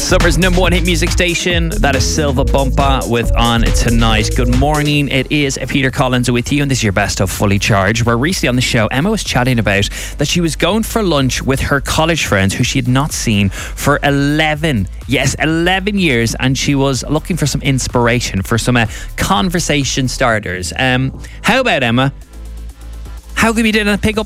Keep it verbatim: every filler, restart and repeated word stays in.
Summer's number one hit music station. That is Silva Bomba with On Tonight. Good morning. It is Peter Collins with you, and this is your best of Fully Charged. Where recently on the show, Emma was chatting about that she was going for lunch with her college friends who she had not seen for eleven, yes, eleven years, and she was looking for some inspiration, for some uh, conversation starters. Um, how about, Emma? How come you didn't pick up